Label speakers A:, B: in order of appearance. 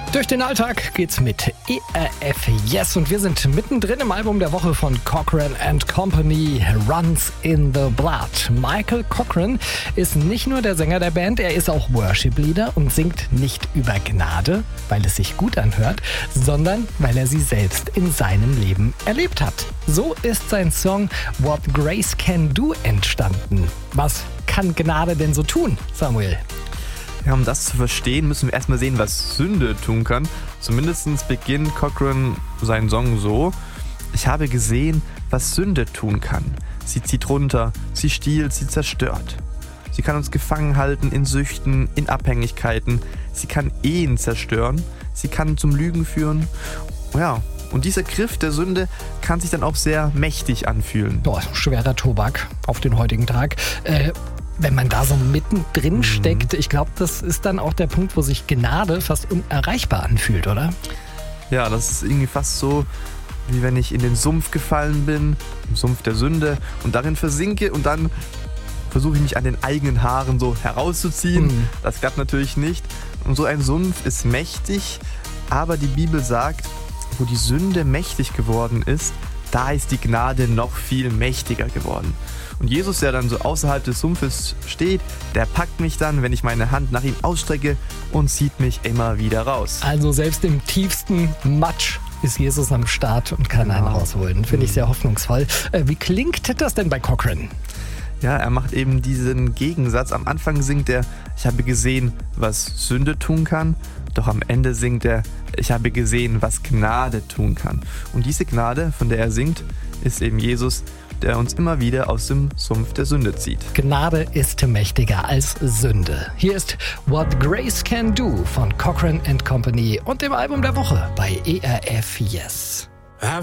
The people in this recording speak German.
A: Durch den Alltag geht's mit ERF Yes und wir sind mittendrin im Album der Woche von Cochran & Company, Runs in the Blood. Michael Cochran ist nicht nur der Sänger der Band, er ist auch Worship-Leader und singt nicht über Gnade, weil es sich gut anhört, sondern weil er sie selbst in seinem Leben erlebt hat. So ist sein Song What Grace Can Do entstanden. Was kann Gnade denn so tun, Samuel?
B: Ja, um das zu verstehen, müssen wir erstmal sehen, was Sünde tun kann. Zumindest beginnt Cochran seinen Song so: Ich habe gesehen, was Sünde tun kann. Sie zieht runter, sie stiehlt, sie zerstört. Sie kann uns gefangen halten in Süchten, in Abhängigkeiten. Sie kann Ehen zerstören, sie kann zum Lügen führen. Ja, und dieser Griff der Sünde kann sich dann auch sehr mächtig anfühlen.
A: Boah, schwerer Tobak auf den heutigen Tag. Wenn man da so mittendrin steckt, ich glaube, das ist dann auch der Punkt, wo sich Gnade fast unerreichbar anfühlt, oder?
B: Ja, das ist irgendwie fast so, wie wenn ich in den Sumpf gefallen bin, im Sumpf der Sünde, und darin versinke und dann versuche ich mich an den eigenen Haaren so herauszuziehen. Das klappt natürlich nicht. Und so ein Sumpf ist mächtig, aber die Bibel sagt, wo die Sünde mächtig geworden ist, da ist die Gnade noch viel mächtiger geworden. Und Jesus, der dann so außerhalb des Sumpfes steht, der packt mich dann, wenn ich meine Hand nach ihm ausstrecke, und zieht mich immer wieder raus.
A: Also selbst im tiefsten Matsch ist Jesus am Start und kann einen rausholen. Finde ich sehr hoffnungsvoll. Wie klingt das denn bei Cochran?
B: Ja, er macht eben diesen Gegensatz. Am Anfang singt er, ich habe gesehen, was Sünde tun kann. Doch am Ende singt er, ich habe gesehen, was Gnade tun kann. Und diese Gnade, von der er singt, ist eben Jesus, der uns immer wieder aus dem Sumpf der Sünde zieht.
A: Gnade ist mächtiger als Sünde. Hier ist What Grace Can Do von Cochran & Company und dem Album der Woche bei ERF Yes.